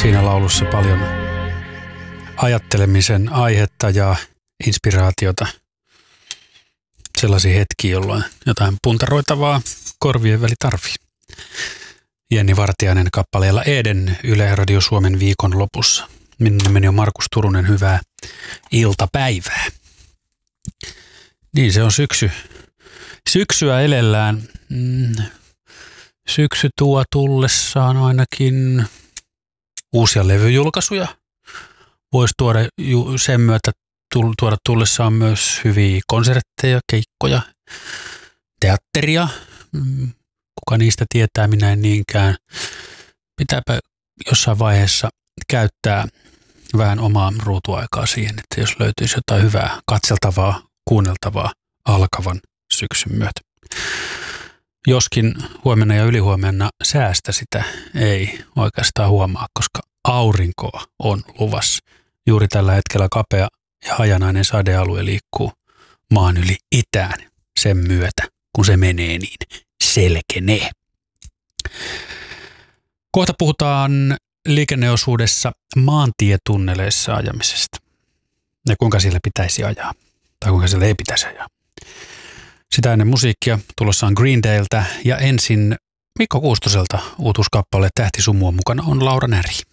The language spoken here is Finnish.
Siinä laulussa paljon ajattelemisen aihetta ja inspiraatiota. Sellaisia hetkiä, jolloin jotain puntaroitavaa korvien väli tarvii. Jenni Vartiainen kappaleella Eden Yle Radio Suomen viikon lopussa. Minun nimeni on Markus Turunen, hyvää iltapäivää. Niin, se on syksy. Syksyä elellään. Syksy tuo tullessaan ainakin uusia levyjulkaisuja. Voisi tuoda sen myötä tuoda tullessaan myös hyviä konsertteja, keikkoja, teatteria. Kuka niistä tietää, minä en niinkään. Pitääpä jossain vaiheessa käyttää vähän omaa ruutuaikaa siihen, että jos löytyisi jotain hyvää katseltavaa, kuunneltavaa alkavan syksyn myötä. Joskin huomenna ja ylihuomenna säästä sitä ei oikeastaan huomaa, koska aurinkoa on luvassa. Juuri tällä hetkellä kapea ja hajanainen sadealue liikkuu maan yli itään sen myötä, kun se menee niin selkenee. Kohta puhutaan liikenneosuudessa maantietunneleissa ajamisesta ja kuinka siellä pitäisi ajaa tai kuinka siellä ei pitäisi ajaa. Sitä ennen musiikkia tulossa on Green Dayltä ja ensin Mikko Kuustoselta uutuuskappale Tähti sumua, mukana on Laura Näri.